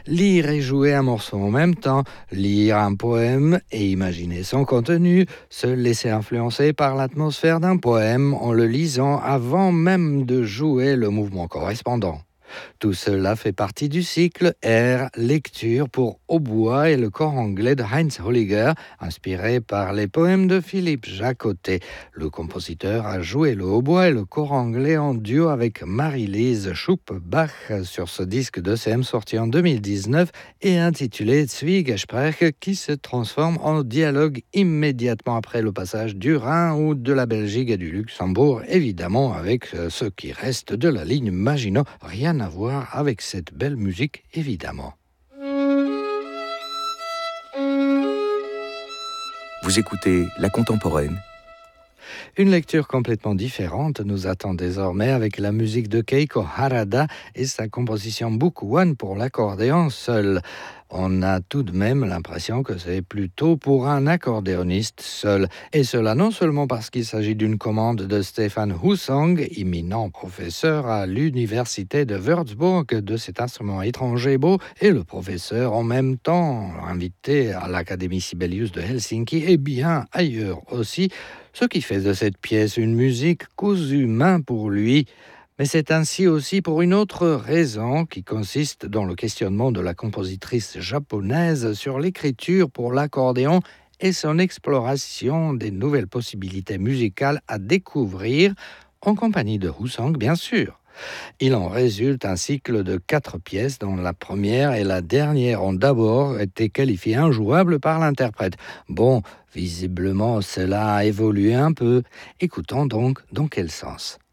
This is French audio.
Lire et jouer un morceau en même temps, lire un poème et imaginer son contenu, se laisser influencer par l'atmosphère d'un poème en le lisant avant même de jouer le mouvement correspondant. Tout cela fait partie du cycle Air Lecture pour hautbois et le corps anglais de Heinz Holliger, inspiré par les poèmes de Philippe Jacotet. Le compositeur a joué le hautbois et le corps anglais en duo avec Marie-Lise Schupp-Bach sur ce disque de CM sorti en 2019 et intitulé Zwiegespräch, qui se transforme en dialogue immédiatement après le passage du Rhin ou de la Belgique et du Luxembourg, évidemment avec ce qui reste de la ligne Maginot. Rien à voir avec cette belle musique, évidemment. Vous écoutez La Contemporaine. Une lecture complètement différente nous attend désormais avec la musique de Keiko Harada et sa composition Book One pour l'accordéon seul. On a tout de même l'impression que c'est plutôt pour un accordéoniste seul. Et cela non seulement parce qu'il s'agit d'une commande de Stefan Husong, éminent professeur à l'université de Würzburg de cet instrument étranger beau, et le professeur en même temps invité à l'Académie Sibelius de Helsinki et bien ailleurs aussi, ce qui fait de cette pièce une musique cousue main pour lui. Mais c'est ainsi aussi pour une autre raison qui consiste dans le questionnement de la compositrice japonaise sur l'écriture pour l'accordéon et son exploration des nouvelles possibilités musicales à découvrir, en compagnie de Husong bien sûr. Il en résulte un cycle de 4 pièces dont la première et la dernière ont d'abord été qualifiées injouables par l'interprète. Bon, visiblement cela a évolué un peu. Écoutons donc dans quel sens.